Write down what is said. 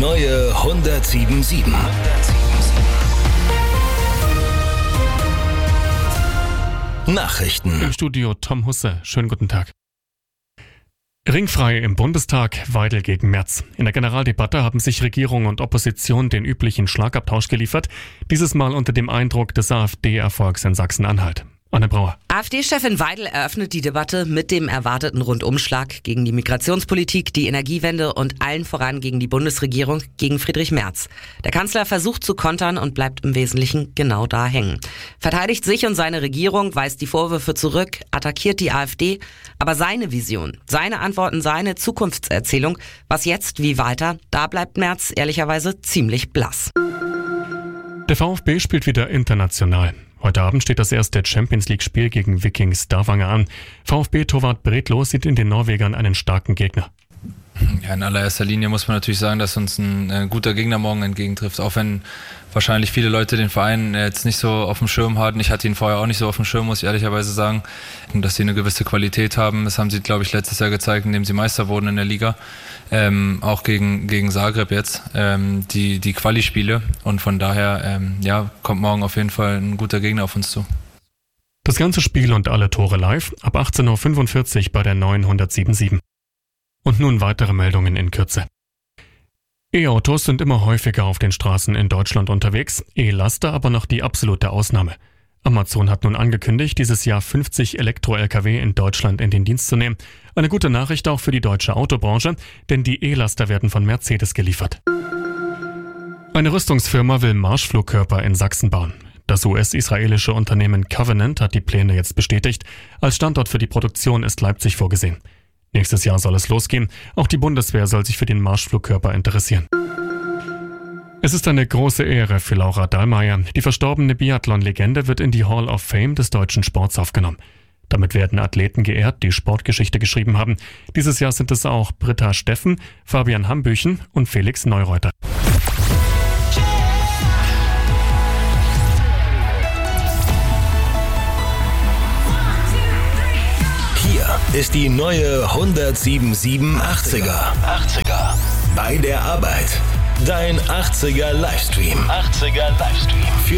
neue 107.7. Nachrichten. Im Studio Tom Husse. Schönen guten Tag. Ringfrei im Bundestag, Weidel gegen Merz. In der Generaldebatte haben sich Regierung und Opposition den üblichen Schlagabtausch geliefert, dieses Mal unter dem Eindruck des AfD-Erfolgs in Sachsen-Anhalt. Anne Brauer. AfD-Chefin Weidel eröffnet die Debatte mit dem erwarteten Rundumschlag gegen die Migrationspolitik, die Energiewende und allen voran gegen die Bundesregierung, gegen Friedrich Merz. Der Kanzler versucht zu kontern und bleibt im Wesentlichen genau da hängen. Verteidigt sich und seine Regierung, weist die Vorwürfe zurück, attackiert die AfD. Aber seine Vision, seine Antworten, seine Zukunftserzählung, was jetzt, wie weiter, da bleibt Merz ehrlicherweise ziemlich blass. Der VfB spielt wieder international. Heute Abend steht das erste Champions-League-Spiel gegen Viking Stavanger an. VfB-Torwart Bredlo sieht in den Norwegern einen starken Gegner. Ja, in allererster Linie muss man natürlich sagen, dass uns ein guter Gegner morgen entgegentrifft. Auch wenn wahrscheinlich viele Leute den Verein jetzt nicht so auf dem Schirm hatten. Ich hatte ihn vorher auch nicht so auf dem Schirm, muss ich ehrlicherweise sagen. Und dass sie eine gewisse Qualität haben, das haben sie, glaube ich, letztes Jahr gezeigt, indem sie Meister wurden in der Liga. Auch gegen Zagreb jetzt, die Quali-Spiele. Und von daher kommt morgen auf jeden Fall ein guter Gegner auf uns zu. Das ganze Spiel und alle Tore live ab 18.45 Uhr bei der neuen 107.7. Und nun weitere Meldungen in Kürze. E-Autos sind immer häufiger auf den Straßen in Deutschland unterwegs, E-Laster aber noch die absolute Ausnahme. Amazon hat nun angekündigt, dieses Jahr 50 Elektro-Lkw in Deutschland in den Dienst zu nehmen. Eine gute Nachricht auch für die deutsche Autobranche, denn die E-Laster werden von Mercedes geliefert. Eine Rüstungsfirma will Marschflugkörper in Sachsen bauen. Das US-israelische Unternehmen Covenant hat die Pläne jetzt bestätigt. Als Standort für die Produktion ist Leipzig vorgesehen. Nächstes Jahr soll es losgehen. Auch die Bundeswehr soll sich für den Marschflugkörper interessieren. Es ist eine große Ehre für Laura Dahlmeier. Die verstorbene Biathlon-Legende wird in die Hall of Fame des deutschen Sports aufgenommen. Damit werden Athleten geehrt, die Sportgeschichte geschrieben haben. Dieses Jahr sind es auch Britta Steffen, Fabian Hambüchen und Felix Neureuter. Hier ist die neue 107.7 80er. Bei der Arbeit. Dein 80er Livestream.